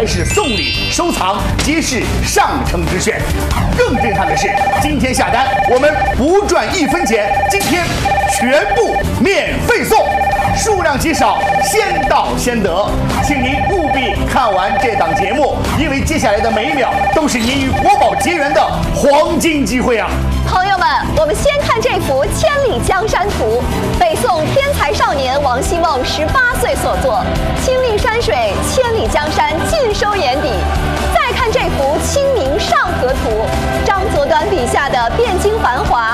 还是送礼收藏，皆是上乘之选。更震撼的是，今天下单我们不赚1分钱，今天全部免费送，数量极少，先到先得，请您务必看完这档节目，因为接下来的每一秒都是您与国宝结缘的黄金机会啊！ 朋友们，我们先看这幅千里江山图，北宋天才少年王希孟18岁所作，亲历山水，千里江山尽收眼底。再看这幅《清明上河图》，张择端笔下的汴京繁华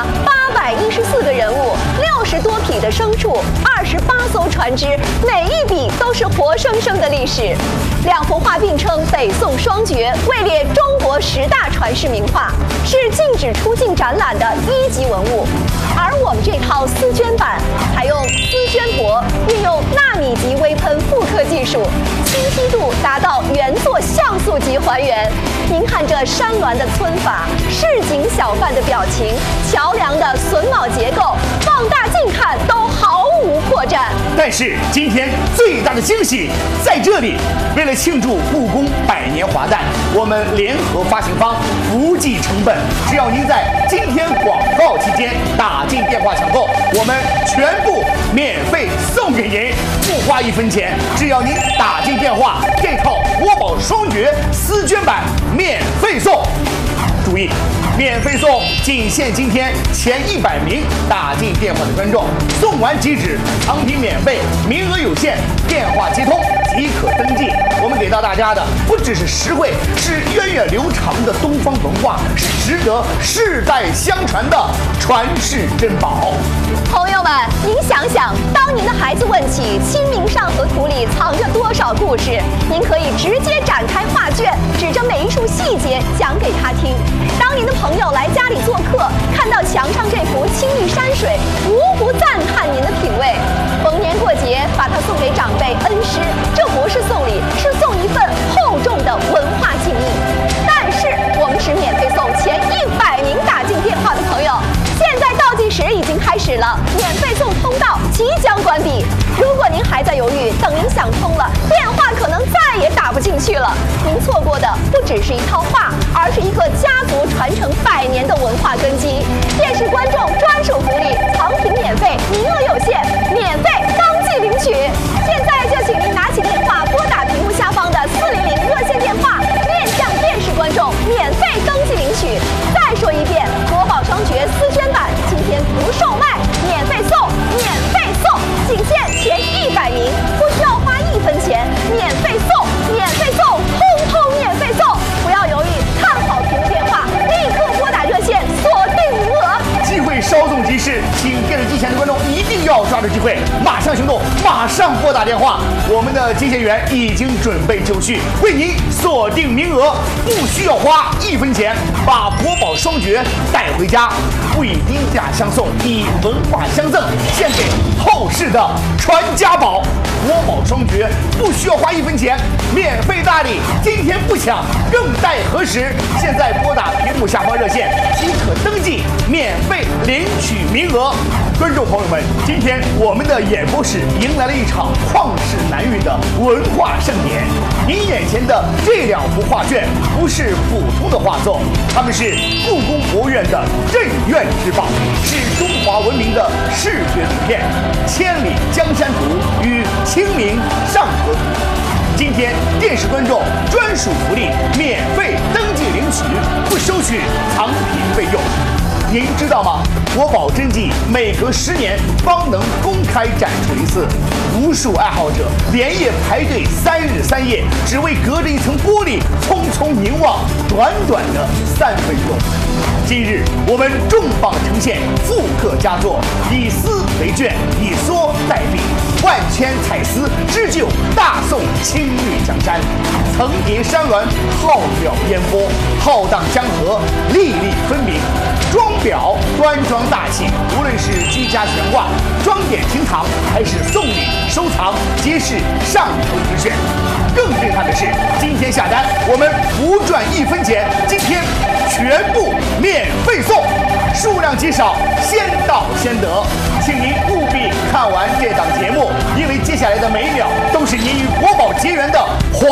，814个人物，60多匹的牲畜，28艘船只，每一笔都是活生生的历史。2幅画并称北宋双绝，位列中国10大传世名画，是禁止出境展览的1级文物。而我们这套丝绢版采用丝绢帛，运用纳米级微喷复刻技术，清晰度达到原作像素级还原。您看这山峦的皴法，市井小贩的表情，桥梁的榫卯结构，放大镜看都毫无破绽。 但是今天最大的惊喜在这里，为了庆祝故宫100年华诞，我们联合发行方不计成本，只要您在今天广告期间打进电话抢购，我们全部免费送给您，不花1分钱。只要您打进电话，这套国宝双绝丝绢版免费送。注意，免费送仅限今天前100名打进电话的观众，送完即止，藏品免费，名额有限，电话接通即可登记。我们给到大家的不只是实惠，是源远流长的东方文化，是值得世代相传的传世珍宝。 朋友们，您想想，当您的孩子问起《清明上河图》里藏着多少故事，您可以直接展开画卷，指着每一处细节讲给他听。当您的朋友来家里做客，看到墙上这幅清丽山水，无不赞叹您的品味。逢年过节，把它送给长辈恩师，这不是送礼，是送一份厚重的文化敬意。但是我们只免费送前100名打进电话的朋友。现在倒计时已经开始了，免费送通道即将关闭。如果您还在犹豫，等您想通了，电话可能再也打不进去了。您错过的不只是一套画，而是一个家族传承100年的文化根基。电视观众专属福利，藏品免费，名额有限，免费当即领取。现在就请您拿起电话，拨打屏幕下方的400热线电话，面向电视观众免费登记领取。再说一遍，国宝双绝丝绢版今天不售卖，免费送，免费送，仅限前100名，不需要花1分钱，免费送，免费送，通通免费送！不要犹豫，看好屏幕电话，立刻拨打热线，锁定名额。 机会稍纵即逝，请电视机前的观众一定要抓住机会，马上行动，马上拨打电话。我们的接线员已经准备就绪，为您锁定名额，不需要花1分钱，把国宝双绝带回家，不以低价相送，以文化相赠，献给后世的传家宝。国宝双绝不需要花1分钱，免费大礼，今天不抢更待何时？现在拨打屏幕下方热线即可登记，免费领取名额。观众朋友们，今天我们的演播室迎来了一场旷世难遇的文化盛典。您眼前的这2幅画卷不是普通的画作，它们是故宫博物院的镇院之宝，是中华文明的视觉底片，《千里江山图》与《清明上河图》。今天电视观众专属福利，免费登记领取，不收取藏品费用。您知道吗？国宝真迹每隔10年方能公开展出一次，无数爱好者连夜排队3日3夜，只为隔着一层玻璃匆匆凝望短短的3分钟。今日我们重磅呈现复刻佳作，以丝为卷，以梭代笔，万千彩丝织就大宋青绿江山，层叠山峦，浩渺烟波，浩荡江河，粒粒分明。装裱端庄大气，无论是居家悬挂、装点厅堂，还是送礼收藏，皆是上乘之选。更震撼的是，今天下单我们不赚1分钱，今天全部免费送，数量极少，先到先得，请您务必看完这档节目，因为接下来的每一秒都是您与国宝结缘的